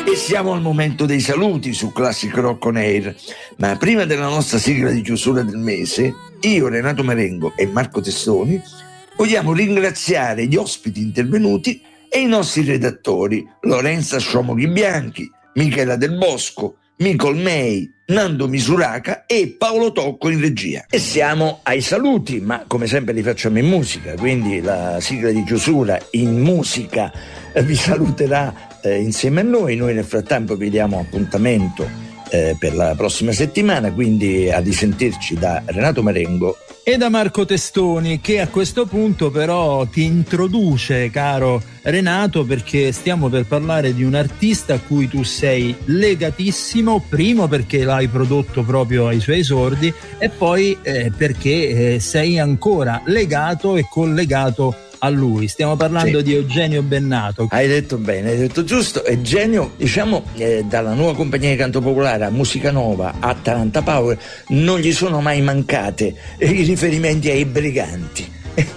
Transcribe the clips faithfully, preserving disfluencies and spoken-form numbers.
E siamo al momento dei saluti su Classic Rock On Air, ma prima della nostra sigla di chiusura del mese, io, Renato Marengo e Marco Testoni vogliamo ringraziare gli ospiti intervenuti e i nostri redattori Lorenza Sciomoghi Bianchi, Michela Del Bosco, Micol May, Nando Misuraca e Paolo Tocco in regia. E siamo ai saluti, ma come sempre li facciamo in musica, quindi la sigla di chiusura in musica eh, vi saluterà eh, insieme a noi. Noi nel frattempo vi diamo appuntamento eh, per la prossima settimana, quindi a risentirci da Renato Marengo e da Marco Testoni, che a questo punto però ti introduce, caro Renato, perché stiamo per parlare di un artista a cui tu sei legatissimo, primo perché l'hai prodotto proprio ai suoi esordi e poi eh, perché eh, sei ancora legato e collegato a lui. Stiamo parlando sì. di Eugenio Bennato. Hai detto bene, hai detto giusto. Eugenio, diciamo, eh, dalla nuova compagnia di canto popolare a Musica Nova a Atalanta Power non gli sono mai mancate i riferimenti ai briganti.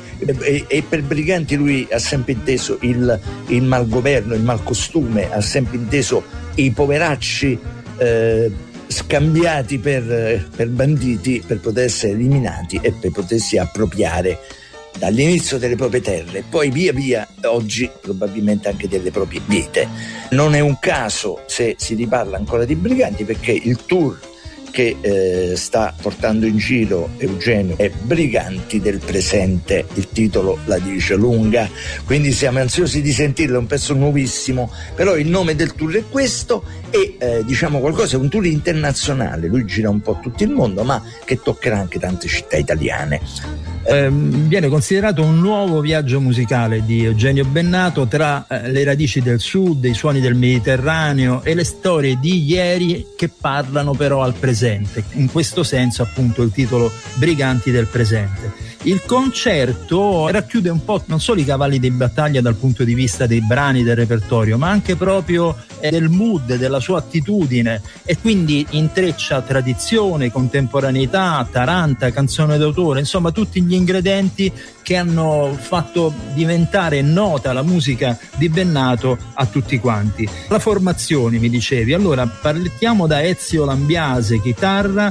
E, e per briganti lui ha sempre inteso il, il malgoverno, il malcostume, ha sempre inteso i poveracci eh, scambiati per, per banditi per poter essere eliminati e per potersi appropriare dall'inizio delle proprie terre, poi via via oggi probabilmente anche delle proprie vite. Non è un caso se si riparla ancora di briganti, perché il tour che eh, sta portando in giro Eugenio è Briganti del presente, il titolo la dice lunga, quindi siamo ansiosi di sentirlo, è un pezzo nuovissimo, però il nome del tour è questo e eh, diciamo qualcosa, è un tour internazionale, lui gira un po' tutto il mondo ma che toccherà anche tante città italiane. Eh, viene considerato un nuovo viaggio musicale di Eugenio Bennato tra eh, le radici del sud, i suoni del Mediterraneo e le storie di ieri che parlano però al presente. In questo senso appunto il titolo Briganti del presente. Il concerto racchiude un po' non solo i cavalli di battaglia dal punto di vista dei brani del repertorio, ma anche proprio eh, del mood, della sua attitudine, e quindi intreccia tradizione, contemporaneità, taranta, canzone d'autore, insomma tutti gli ingredienti che hanno fatto diventare nota la musica di Bennato a tutti quanti. La formazione, mi dicevi, allora partiamo da Ezio Lambiase chitarra,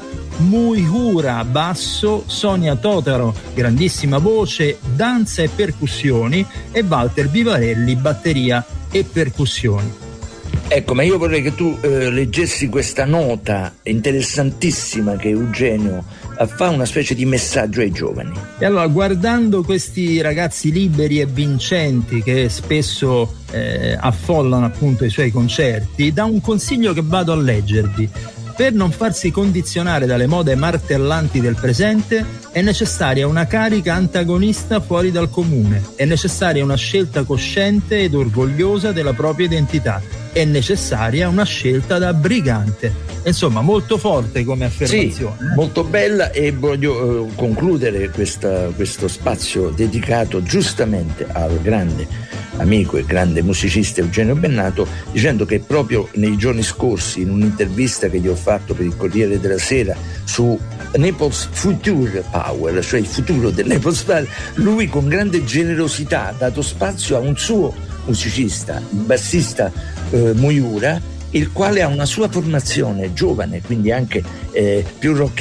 Muihura basso, Sonia Totaro grandissima voce, danza e percussioni e Walter Vivarelli batteria e percussioni. Ecco, ma io vorrei che tu eh, leggessi questa nota interessantissima che Eugenio fa, una specie di messaggio ai giovani. E allora, guardando questi ragazzi liberi e vincenti che spesso eh, affollano appunto i suoi concerti, dà un consiglio che vado a leggervi. Per non farsi condizionare dalle mode martellanti del presente è necessaria una carica antagonista fuori dal comune, è necessaria una scelta cosciente ed orgogliosa della propria identità, è necessaria una scelta da brigante. Insomma, molto forte come affermazione. Sì, molto bella, e voglio eh, concludere questa, questo spazio dedicato giustamente al grande amico e grande musicista Eugenio Bennato dicendo che proprio nei giorni scorsi, in un'intervista che gli ho fatto per il Corriere della Sera su Naples Future Power, cioè il futuro del Naples Power, lui con grande generosità ha dato spazio a un suo musicista, il bassista eh, Muihura, il quale ha una sua formazione giovane, quindi anche eh, più rock